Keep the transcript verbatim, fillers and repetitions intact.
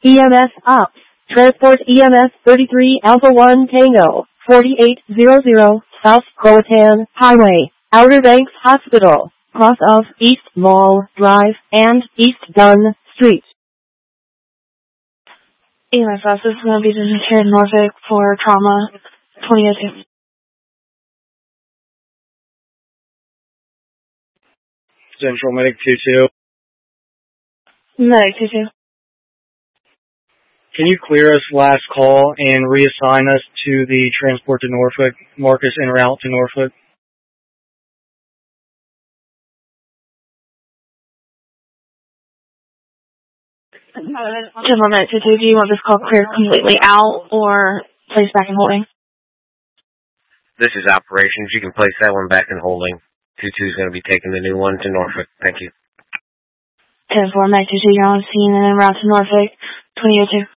E M S Ops. Transport E M S thirty-three Alpha one Tango, forty-eight hundred South Croatan Highway, Outer Banks Hospital, cross of East Mall Drive and East Dunn Street. E M S Ops, this is going to be here in Norfolk for trauma twenty oh two. Central Medic two two. Medic two two. Can you clear us last call and reassign us to the transport to Norfolk? Marcus en route to Norfolk. General Medic two two, do you want this call cleared completely out or placed back in holding? This is operations. You can place that one back in holding. two two is going to be taking the new one to Norfolk. Thank you. ten four, Medic two two, you're on scene and en route to Norfolk, twenty oh two.